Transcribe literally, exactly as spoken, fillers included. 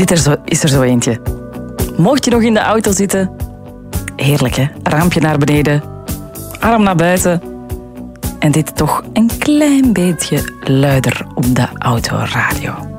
Dit er zo, is er zo eentje. Mocht je nog in de auto zitten, heerlijk hè, raampje naar beneden, arm naar buiten en dit toch een klein beetje luider op de autoradio.